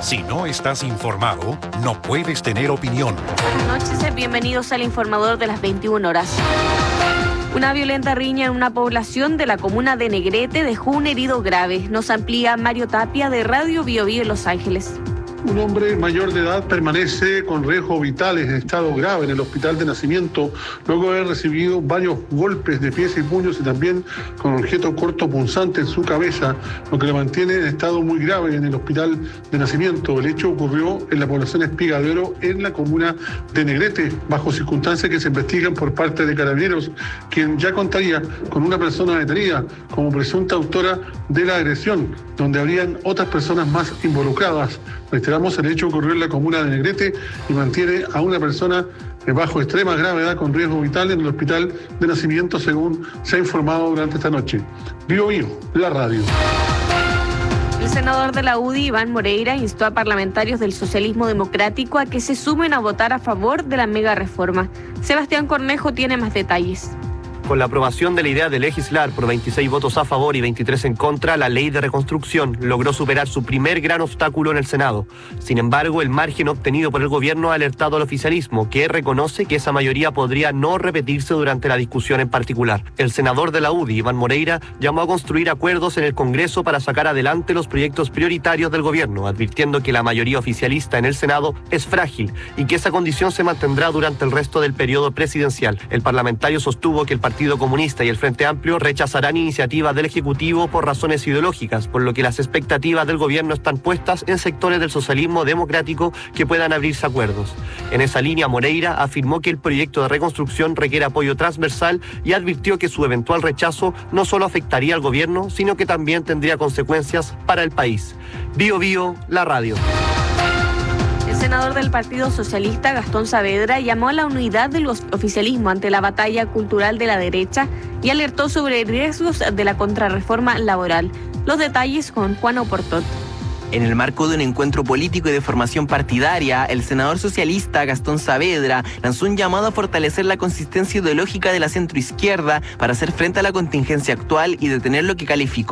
Si no estás informado, no puedes tener opinión. Buenas noches, bienvenidos al informador de las 21 horas. Una violenta riña en una población de la comuna de Negrete dejó un herido grave. Nos amplía Mario Tapia de Radio Bio Bio en Los Ángeles. Un hombre mayor de edad permanece con riesgos vitales en estado grave en el hospital de nacimiento, luego de haber recibido varios golpes de pies y puños y también con objeto corto punzante en su cabeza, lo que le mantiene en estado muy grave en el hospital de nacimiento. El hecho ocurrió en la población Espiga de Oro, en la comuna de Negrete, bajo circunstancias que se investigan por parte de Carabineros, quien ya contaría con una persona detenida como presunta autora de la agresión, donde habrían otras personas más involucradas. Reiteramos, el hecho ocurrió en la comuna de Negrete y mantiene a una persona bajo extrema gravedad con riesgo vital en el hospital de nacimiento, según se ha informado durante esta noche. Bio Bio, la radio. El senador de la UDI, Iván Moreira, instó a parlamentarios del socialismo democrático a que se sumen a votar a favor de la mega reforma. Sebastián Cornejo tiene más detalles. Con la aprobación de la idea de legislar por 26 votos a favor y 23 en contra, la ley de reconstrucción logró superar su primer gran obstáculo en el Senado. Sin embargo, el margen obtenido por el gobierno ha alertado al oficialismo, que reconoce que esa mayoría podría no repetirse durante la discusión en particular. El senador de la UDI, Iván Moreira, llamó a construir acuerdos en el Congreso para sacar adelante los proyectos prioritarios del gobierno, advirtiendo que la mayoría oficialista en el Senado es frágil y que esa condición se mantendrá durante el resto del periodo presidencial. El parlamentario sostuvo que el Partido Comunista y el Frente Amplio rechazarán iniciativas del Ejecutivo por razones ideológicas, por lo que las expectativas del gobierno están puestas en sectores del socialismo democrático que puedan abrirse acuerdos. En esa línea, Moreira afirmó que el proyecto de reconstrucción requiere apoyo transversal y advirtió que su eventual rechazo no solo afectaría al gobierno, sino que también tendría consecuencias para el país. Bio Bio, la radio. El senador del Partido Socialista, Gastón Saavedra, llamó a la unidad del oficialismo ante la batalla cultural de la derecha y alertó sobre riesgos de la contrarreforma laboral. Los detalles con Juan Oportot. En el marco de un encuentro político y de formación partidaria, el senador socialista Gastón Saavedra lanzó un llamado a fortalecer la consistencia ideológica de la centroizquierda para hacer frente a la contingencia actual y detener lo que calificó